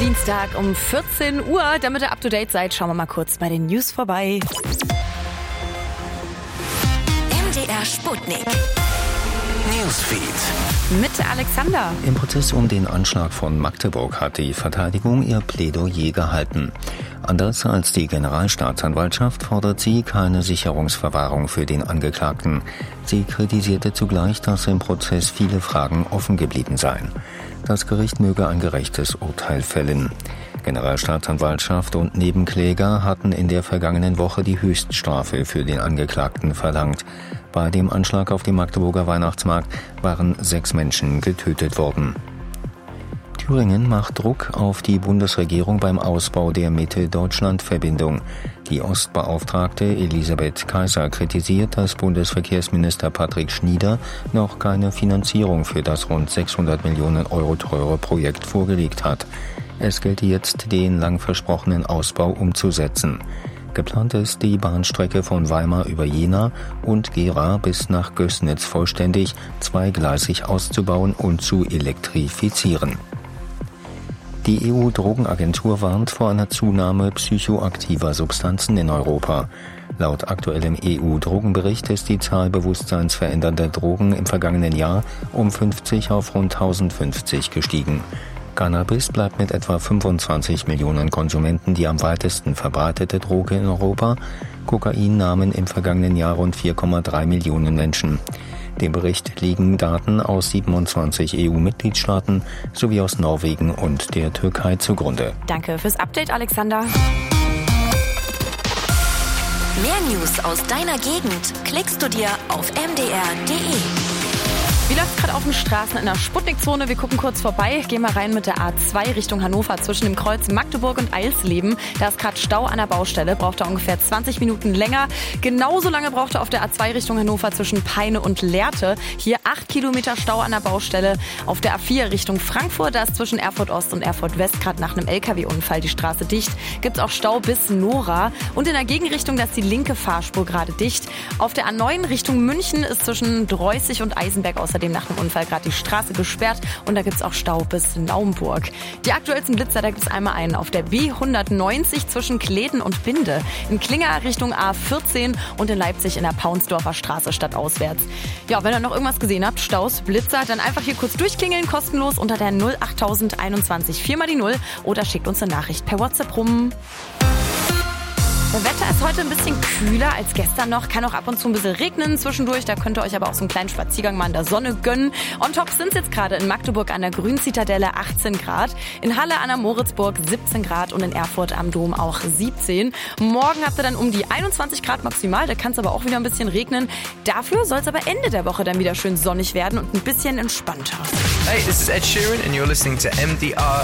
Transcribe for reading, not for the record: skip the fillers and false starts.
Dienstag um 14 Uhr. Damit ihr up to date seid, schauen wir mal kurz bei den News vorbei. MDR Sputnik. Newsfeed. Mit Alexander. Im Prozess um den Anschlag von Magdeburg hat die Verteidigung ihr Plädoyer gehalten. Anders als die Generalstaatsanwaltschaft fordert sie keine Sicherungsverwahrung für den Angeklagten. Sie kritisierte zugleich, dass im Prozess viele Fragen offen geblieben seien. Das Gericht möge ein gerechtes Urteil fällen. Generalstaatsanwaltschaft und Nebenkläger hatten in der vergangenen Woche die Höchststrafe für den Angeklagten verlangt. Bei dem Anschlag auf dem Magdeburger Weihnachtsmarkt waren 6 Menschen getötet worden. Thüringen macht Druck auf die Bundesregierung beim Ausbau der Mitte-Deutschland-Verbindung. Die Ostbeauftragte Elisabeth Kaiser kritisiert, dass Bundesverkehrsminister Patrick Schnieder noch keine Finanzierung für das rund 600 Millionen Euro teure Projekt vorgelegt hat. Es gelte jetzt, den lang versprochenen Ausbau umzusetzen. Geplant ist, die Bahnstrecke von Weimar über Jena und Gera bis nach Gößnitz vollständig zweigleisig auszubauen und zu elektrifizieren. Die EU-Drogenagentur warnt vor einer Zunahme psychoaktiver Substanzen in Europa. Laut aktuellem EU-Drogenbericht ist die Zahl bewusstseinsverändernder Drogen im vergangenen Jahr um 50 auf rund 1050 gestiegen. Cannabis bleibt mit etwa 25 Millionen Konsumenten die am weitesten verbreitete Droge in Europa. Kokain nahmen im vergangenen Jahr rund 4,3 Millionen Menschen. Dem Bericht liegen Daten aus 27 EU-Mitgliedstaaten sowie aus Norwegen und der Türkei zugrunde. Danke fürs Update, Alexander. Mehr News aus deiner Gegend klickst du dir auf mdr.de. Wie läuft's gerade auf den Straßen in der Sputnik-Zone? Wir gucken kurz vorbei, gehen mal rein mit der A2 Richtung Hannover zwischen dem Kreuz Magdeburg und Eisleben. Da ist gerade Stau an der Baustelle, braucht er ungefähr 20 Minuten länger. Genauso lange braucht er auf der A2 Richtung Hannover zwischen Peine und Lehrte. Hier 8 Kilometer Stau an der Baustelle. Auf der A4 Richtung Frankfurt, da ist zwischen Erfurt Ost und Erfurt West gerade nach einem LKW-Unfall die Straße dicht. Gibt's auch Stau bis Nora. Und in der Gegenrichtung, da ist die linke Fahrspur gerade dicht. Auf der A9 Richtung München ist zwischen Dreußig und Eisenberg außerdem nach dem Unfall gerade die Straße gesperrt und da gibt's auch Stau bis Naumburg. Die aktuellsten Blitzer, da gibt's einmal einen auf der B190 zwischen Kleten und Binde, in Klinger Richtung A14 und in Leipzig in der Paunsdorfer Straße stadtauswärts. Ja, wenn ihr noch irgendwas gesehen habt, Staus, Blitzer, dann einfach hier kurz durchklingeln, kostenlos unter der 08021 4 mal die 0 oder schickt uns eine Nachricht per WhatsApp rum. Das Wetter ist heute ein bisschen kühler als gestern noch, kann auch ab und zu ein bisschen regnen zwischendurch, da könnt ihr euch aber auch so einen kleinen Spaziergang mal in der Sonne gönnen. On top sind es jetzt gerade in Magdeburg an der Grünzitadelle 18 Grad, in Halle an der Moritzburg 17 Grad und in Erfurt am Dom auch 17. Morgen habt ihr dann um die 21 Grad maximal, da kann es aber auch wieder ein bisschen regnen. Dafür soll es aber Ende der Woche dann wieder schön sonnig werden und ein bisschen entspannter. Hey, this is Ed Sheeran and you're listening to MDR